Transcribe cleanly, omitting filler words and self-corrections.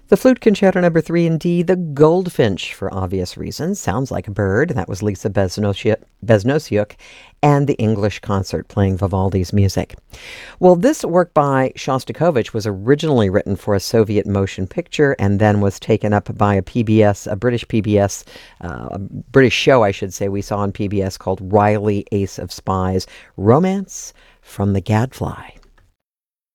The Flute Concerto Number 3 in D, the Goldfinch, for obvious reasons. Sounds like a bird. That was Lisa Besnosiuk, and the English Concert playing Vivaldi's music. Well, this work by Shostakovich was originally written for a Soviet motion picture and then was taken up by a PBS, a British PBS, a British show, I should say, we saw on PBS called Riley, Ace of Spies, Romance from the Gadfly.